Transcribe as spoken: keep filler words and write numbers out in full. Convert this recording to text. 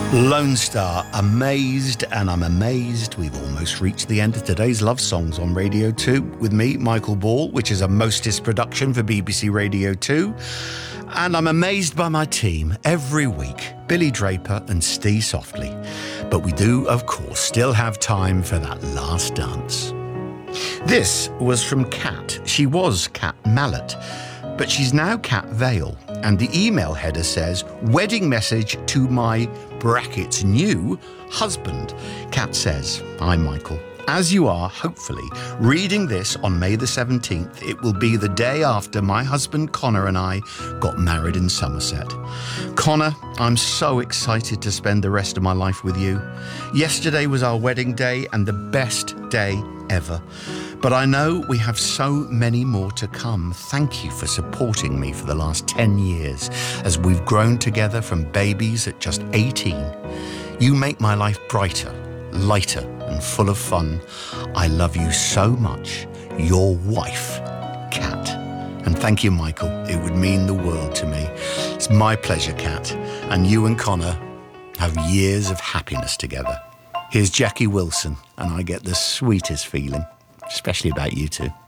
Lone Star, Amazed, and I'm amazed we've almost reached the end of today's Love Songs on Radio two with me, Michael Ball, which is a Mostis production for B B C Radio two. And I'm amazed by my team every week, Billy Draper and Steve Softly. But we do, of course, still have time for that last dance. This was from Kat. She was Kat Mallet, but she's now Kat Vale. And the email header says, wedding message to my brackets new husband. Kat says, I'm Michael. As you are, hopefully, reading this on May the seventeenth, it will be the day after my husband Connor and I got married in Somerset. Connor, I'm so excited to spend the rest of my life with you. Yesterday was our wedding day and the best day ever. But I know we have so many more to come. Thank you for supporting me for the last ten years as we've grown together from babies at just eighteen. You make my life brighter, lighter, and full of fun. I love you so much. Your wife, Kat. And thank you, Michael. It would mean the world to me. It's my pleasure, Kat. And you and Connor have years of happiness together. Here's Jackie Wilson, and I get the sweetest feeling, especially about you two.